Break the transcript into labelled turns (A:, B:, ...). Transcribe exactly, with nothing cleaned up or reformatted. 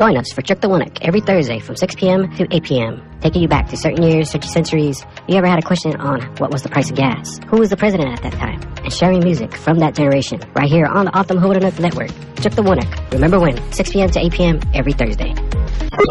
A: Join us for Jerk the Winnock every Thursday from six p.m. to eight p.m., taking you back to certain years, certain centuries. You ever had a question on what was the price of gas? Who was the president at that time? And sharing music from that generation right here on the Off the Hood Network. Jerk the Winnock. Remember when? six p.m. to eight p.m. every Thursday.